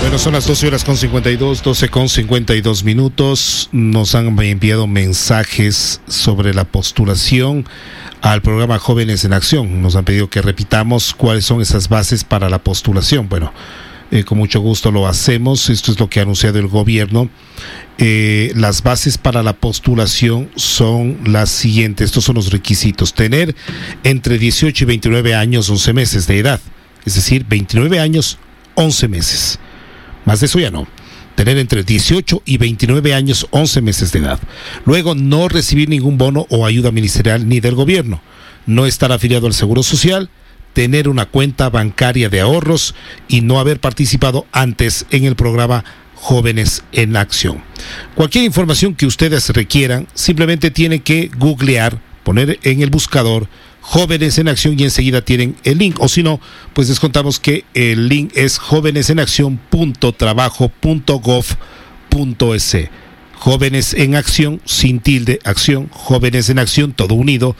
Bueno, son las 12 con 52 minutos. Nos han enviado mensajes sobre la postulación al programa Jóvenes en Acción. Nos han pedido que repitamos cuáles son esas bases para la postulación. Bueno, con mucho gusto lo hacemos. Esto es lo que ha anunciado el gobierno. Las bases para la postulación son las siguientes. Estos son los requisitos: tener entre 18 y 29 años, 11 meses de edad. Es decir, 29 años, 11 meses. Más de eso ya no. Tener entre 18 y 29 años, 11 meses de edad. Luego, no recibir ningún bono o ayuda ministerial ni del gobierno. No estar afiliado al Seguro Social. Tener una cuenta bancaria de ahorros y no haber participado antes en el programa Jóvenes en Acción. Cualquier información que ustedes requieran, simplemente tienen que googlear, poner en el buscador Jóvenes en Acción y enseguida tienen el link. O si no, pues les contamos que el link es jovenesenaccion.trabajo.gov.es. Jóvenes en Acción, sin tilde, acción, Jóvenes en Acción, todo unido,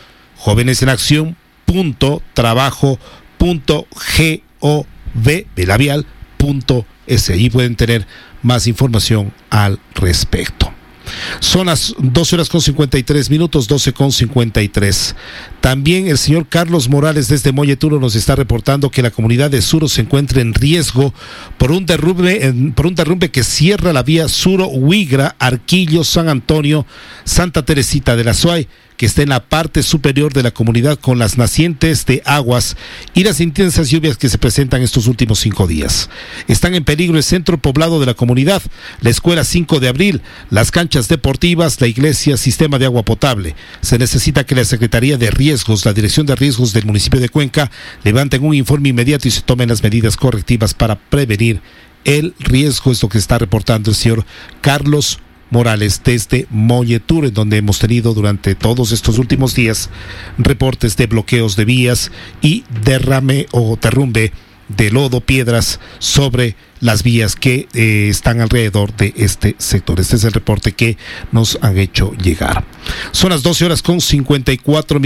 jovenesenaccion.trabajo.gov.es. Ahí pueden tener más información al respecto. Son las 12:53, 12:53. También el señor Carlos Morales desde Molleturo nos está reportando que la comunidad de Suro se encuentra en riesgo por un derrumbe que cierra la vía Suro-Huigra, Arquillo, San Antonio, Santa Teresita de la Suay, que está en la parte superior de la comunidad con las nacientes de aguas y las intensas lluvias que se presentan estos últimos 5 días. Están en peligro el centro poblado de la comunidad, la escuela 5 de abril, las canchas deportivas, la iglesia, sistema de agua potable. Se necesita que la Secretaría de Riesgos, la Dirección de Riesgos del municipio de Cuenca, levanten un informe inmediato y se tomen las medidas correctivas para prevenir el riesgo. Es lo que está reportando el señor Carlos Morales desde Molleturo, en donde hemos tenido durante todos estos últimos días reportes de bloqueos de vías y derrame o derrumbe de lodo, piedras sobre las vías que están alrededor de este sector. Este es el reporte que nos han hecho llegar. Son las 12:54,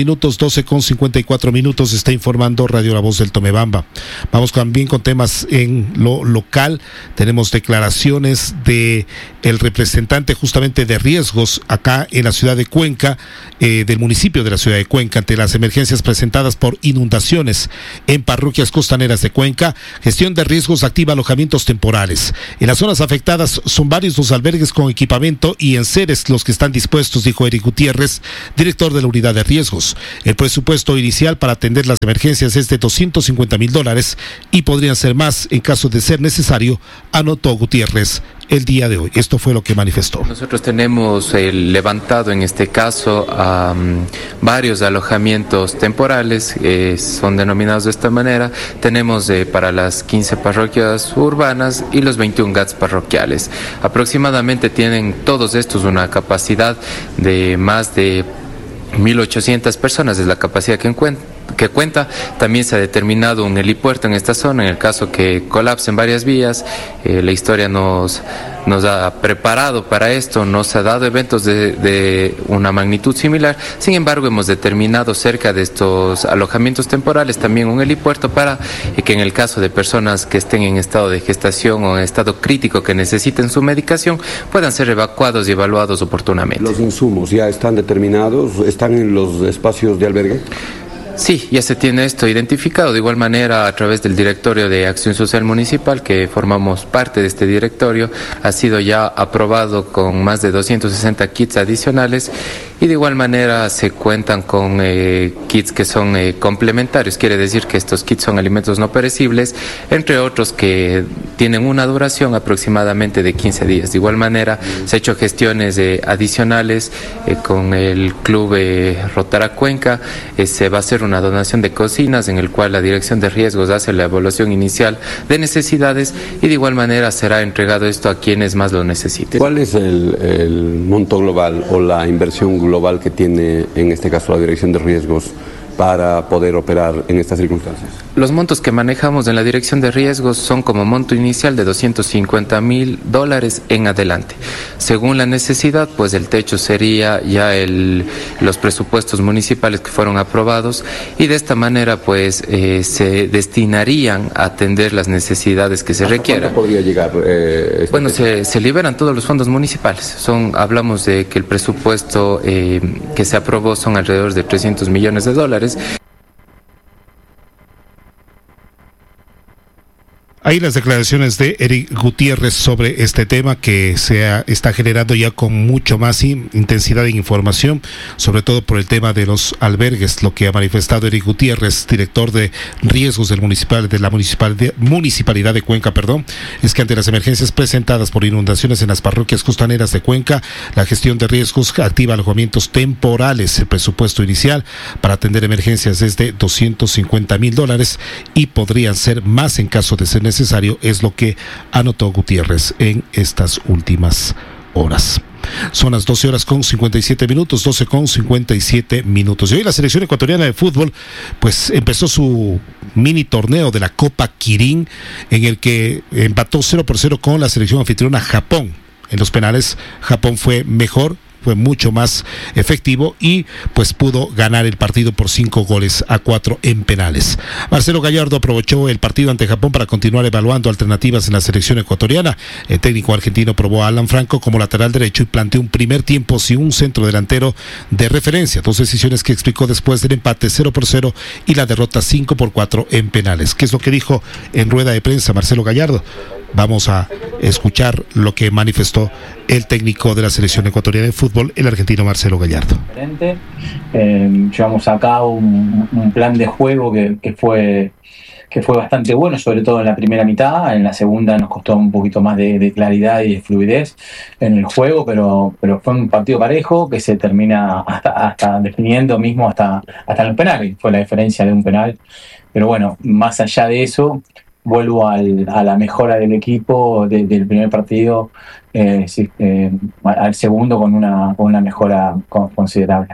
12:54, está informando Radio La Voz del Tomebamba. Vamos también con temas en lo local. Tenemos declaraciones de el representante justamente de riesgos acá en la ciudad de Cuenca, del municipio de la ciudad de Cuenca, ante las emergencias presentadas por inundaciones en parroquias costaneras de Cuenca. Gestión de riesgos activa alojamientos temporales. En las zonas afectadas son varios los albergues con equipamiento y enseres los que están dispuestos, dijo Eric Gutiérrez, director de la unidad de riesgos. El presupuesto inicial para atender las emergencias es de $250,000 y podrían ser más en caso de ser necesario, anotó Gutiérrez el día de hoy. Esto fue lo que manifestó. Nosotros tenemos levantado en este caso varios alojamientos temporales, son denominados de esta manera. Tenemos para las 15 parroquias urbanas y los 21 GATS parroquiales. Aproximadamente tienen todos estos una capacidad de más de 1.800 personas, es la capacidad que cuenta. También se ha determinado un helipuerto en esta zona en el caso que colapsen varias vías. La historia nos ha preparado para esto, nos ha dado eventos de una magnitud similar. Sin embargo, hemos determinado cerca de estos alojamientos temporales también un helipuerto para que en el caso de personas que estén en estado de gestación o en estado crítico que necesiten su medicación puedan ser evacuados y evaluados oportunamente. ¿Los insumos ya están determinados? ¿Están en los espacios de albergue? Sí, ya se tiene esto identificado. De igual manera, a través del Directorio de Acción Social Municipal, que formamos parte de este directorio, ha sido ya aprobado con más de 260 kits adicionales y de igual manera se cuentan con kits que son complementarios. Quiere decir que estos kits son alimentos no perecibles, entre otros que tienen una duración aproximadamente de 15 días. De igual manera, se han hecho gestiones adicionales con el Club Rotara Cuenca. Se va a hacer una donación de cocinas en el cual la Dirección de Riesgos hace la evaluación inicial de necesidades y de igual manera será entregado esto a quienes más lo necesiten. ¿Cuál es el monto global o la inversión global que tiene en este caso la Dirección de Riesgos para poder operar en estas circunstancias? Los montos que manejamos en la dirección de riesgos son como monto inicial de $250,000 en adelante. Según la necesidad, pues el techo sería ya los presupuestos municipales que fueron aprobados, y de esta manera pues se destinarían a atender las necesidades que se requieran. ¿Cuánto podría llegar? Bueno, se liberan todos los fondos municipales. Hablamos de que el presupuesto que se aprobó son alrededor de $300 millones. Ahí las declaraciones de Eric Gutiérrez sobre este tema que está generando ya con mucho más intensidad en información, sobre todo por el tema de los albergues. Lo que ha manifestado Eric Gutiérrez, director de riesgos de la municipalidad de Cuenca, es que ante las emergencias presentadas por inundaciones en las parroquias costaneras de Cuenca, la gestión de riesgos activa alojamientos temporales. El presupuesto inicial para atender emergencias es de $250,000 y podrían ser más en caso de ser necesario, es lo que anotó Gutiérrez en estas últimas horas. Son las 12:57, 12:57. Y hoy la selección ecuatoriana de fútbol pues empezó su mini torneo de la Copa Kirin, en el que empató 0-0 con la selección anfitriona Japón. En los penales Japón fue mejor, fue mucho más efectivo y pues pudo ganar el partido por 5-4 en penales. Marcelo Gallardo aprovechó el partido ante Japón para continuar evaluando alternativas en la selección ecuatoriana. El técnico argentino probó a Alan Franco como lateral derecho y planteó un primer tiempo sin un centro delantero de referencia. 2 decisiones que explicó después del empate 0-0 y la derrota 5-4 en penales. ¿Qué es lo que dijo en rueda de prensa Marcelo Gallardo? Vamos a escuchar lo que manifestó el técnico de la selección ecuatoriana de fútbol, el argentino Marcelo Gallardo. Llevamos a cabo un plan de juego que fue bastante bueno, sobre todo en la primera mitad. En la segunda nos costó un poquito más de claridad y de fluidez en el juego, pero fue un partido parejo que se termina hasta definiendo mismo hasta los penales. Fue la diferencia de un penal. Pero bueno, más allá de eso, vuelvo a la mejora del equipo del primer partido, al segundo con una mejora considerable.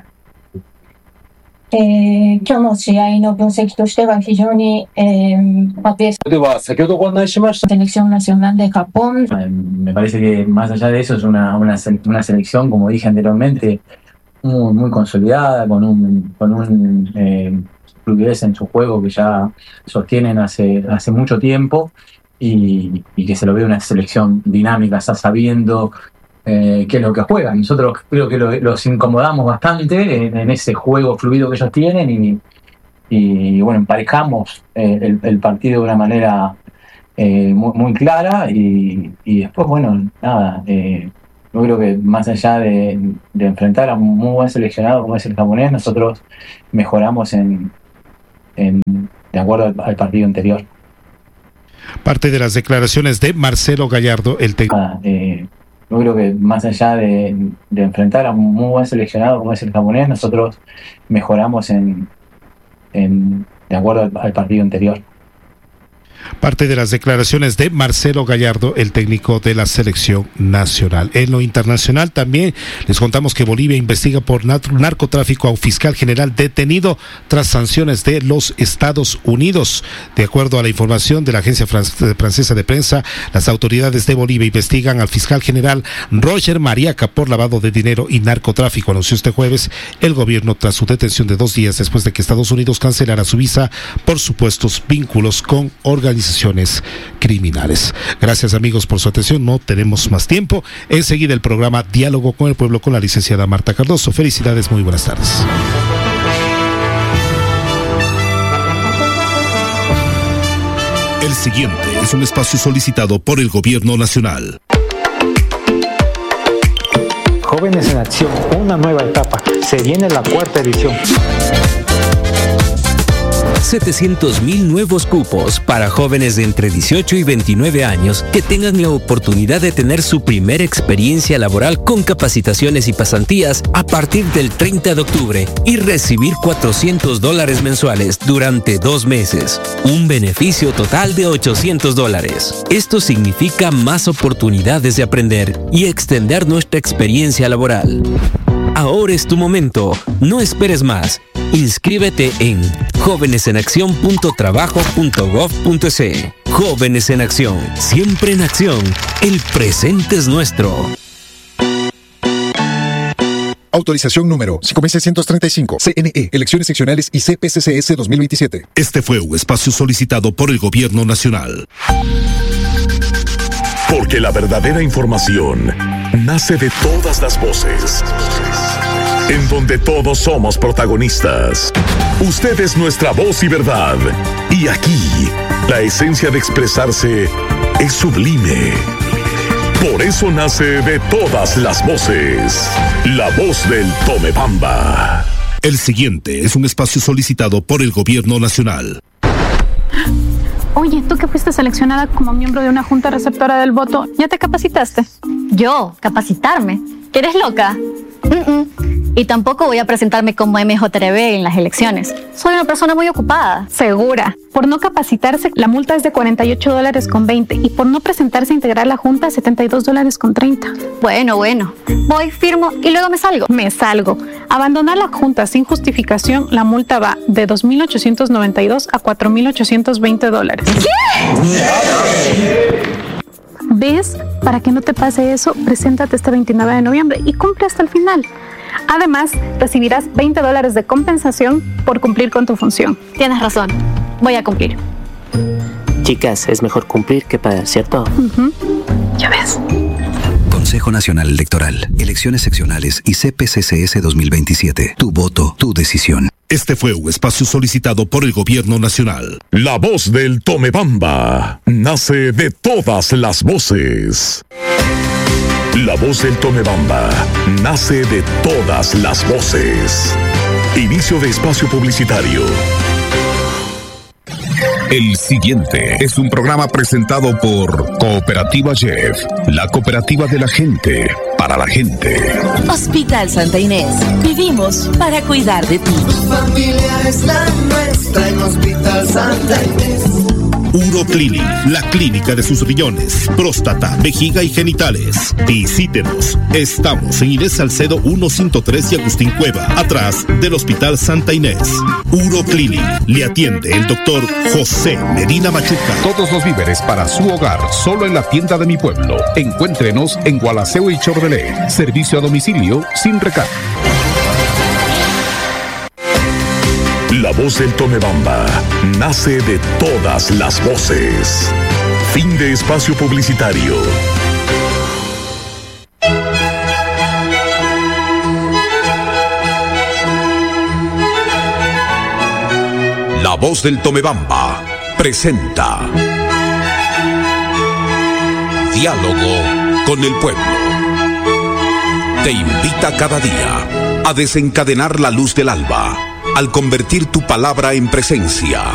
今日の試合の分析としては非常に、ベースでは先ほどご案内しました Selección Nacional de Japón. Me parece que más allá de eso es una selección, como dije anteriormente, muy consolidada, con un fluidez en su juego que ya sostienen hace mucho tiempo, y que se lo ve una selección dinámica, está sabiendo qué es lo que juegan. Nosotros creo que los incomodamos bastante en ese juego fluido que ellos tienen, y bueno, emparejamos el partido de una manera muy clara, y después, bueno, nada, yo creo que más allá de enfrentar a un muy buen seleccionado como es el japonés, nosotros mejoramos de acuerdo al partido anterior. Parte de las declaraciones de Marcelo Gallardo, el técnico. Yo creo que más allá de enfrentar a un muy buen seleccionado como es el japonés, nosotros mejoramos de acuerdo al partido anterior. Parte de las declaraciones de Marcelo Gallardo, el técnico de la selección nacional. En lo internacional también les contamos que Bolivia investiga por narcotráfico a un fiscal general detenido tras sanciones de los Estados Unidos. De acuerdo a la información de la agencia francesa de prensa, las autoridades de Bolivia investigan al fiscal general Roger Mariaca por lavado de dinero y narcotráfico, anunció este jueves el gobierno tras su detención de 2 días después de que Estados Unidos cancelara su visa por supuestos vínculos con organizaciones criminales. Gracias, amigos, por su atención. No tenemos más tiempo. Enseguida el programa Diálogo con el Pueblo con la licenciada Marta Cardoso. Felicidades, muy buenas tardes. El siguiente es un espacio solicitado por el Gobierno Nacional. Jóvenes en Acción, una nueva etapa. Se viene la 4ª edición. 700,000 nuevos cupos para jóvenes de entre 18 y 29 años que tengan la oportunidad de tener su primera experiencia laboral con capacitaciones y pasantías a partir del 30 de octubre y recibir $400 mensuales durante 2 meses. Un beneficio total de $800. Esto significa más oportunidades de aprender y extender nuestra experiencia laboral. Ahora es tu momento. No esperes más. Inscríbete en jovenesenaccion.trabajo.gov.es. Jóvenes en Acción, siempre en acción. El presente es nuestro. Autorización número 5635, CNE, Elecciones Seccionales y CPCCS 2027. Este fue un espacio solicitado por el Gobierno Nacional. Porque la verdadera información nace de todas las voces, en donde todos somos protagonistas. Usted es nuestra voz y verdad. Y aquí, la esencia de expresarse es sublime. Por eso nace de todas las voces, la voz del Tomebamba. El siguiente es un espacio solicitado por el Gobierno Nacional. Oye, tú que fuiste seleccionada como miembro de una junta receptora del voto, ¿ya te capacitaste? ¿Yo? ¿Capacitarme? ¿Que eres loca? Y tampoco voy a presentarme como MJRB en las elecciones. Soy una persona muy ocupada. Segura. Por no capacitarse, la multa es de $48.20 y por no presentarse a integrar la junta, $72.30. Bueno. Voy, firmo y luego me salgo. Me salgo. Abandonar la junta sin justificación, la multa va de $2.892 a $4.820. ¿Qué? ¿Ves? Para que no te pase eso, preséntate este 29 de noviembre y cumple hasta el final. Además, recibirás $20 de compensación por cumplir con tu función. Tienes razón, voy a cumplir. Chicas, es mejor cumplir que pagar, ¿cierto? Ya ves. Consejo Nacional Electoral, Elecciones Seccionales y CPCCS 2027. Tu voto, tu decisión. Este fue un espacio solicitado por el Gobierno Nacional. La voz del Tomebamba nace de todas las voces. La voz del Tomebamba nace de todas las voces. Inicio de espacio publicitario. El siguiente es un programa presentado por Cooperativa Jeff, la cooperativa de la gente, para la gente. Hospital Santa Inés. Vivimos para cuidar de ti. Tu familia es la nuestra en Hospital Santa Inés. Uroclinic, la clínica de sus riñones, próstata, vejiga y genitales. Visítenos. Estamos en Inés Salcedo 103 y Agustín Cueva, atrás del Hospital Santa Inés. Uroclinic, le atiende el doctor José Medina Machuca. Todos los víveres para su hogar, solo en la tienda de mi pueblo. Encuéntrenos en Gualaceo y Chordelé. Servicio a domicilio sin recargo. La voz del Tomebamba nace de todas las voces. Fin de espacio publicitario. La voz del Tomebamba presenta Diálogo con el pueblo. Te invita cada día a desencadenar la luz del alba al convertir tu palabra en presencia.